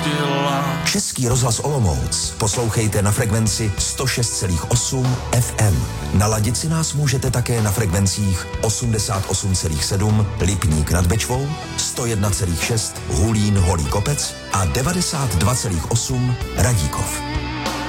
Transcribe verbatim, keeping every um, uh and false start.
zděla. Český rozhlas Olomouc poslouchejte na frekvenci sto šest celá osm F M. Naladit si nás můžete také na frekvencích osmdesát osm celá sedm Lipník nad Bečvou, sto jedna celá šest Hulín Holý Kopec a devadesát dva celá osm Radíkov.